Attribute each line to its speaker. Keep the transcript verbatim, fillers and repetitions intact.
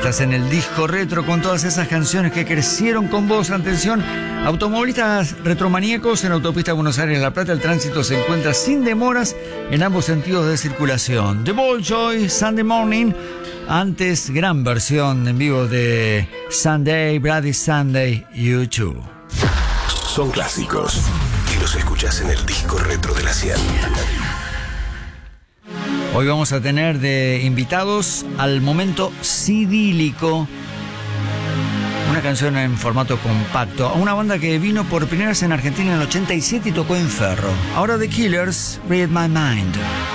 Speaker 1: Estás en el disco retro con todas esas canciones que crecieron con vos. Atención, automovilistas retromaníacos en Autopista Buenos Aires-La Plata. El tránsito se encuentra sin demoras en ambos sentidos de circulación. The Bolshoi, Sunday Morning. Antes, gran versión en vivo de Sunday, Bloody Sunday, U dos.
Speaker 2: Son clásicos y los escuchás en el disco retro de la cien.
Speaker 1: Hoy vamos a tener de invitados al momento sidílico, una canción en formato compacto, a una banda que vino por primera vez en Argentina en el ochenta y siete y tocó en Ferro. Ahora The Killers, Read My Mind.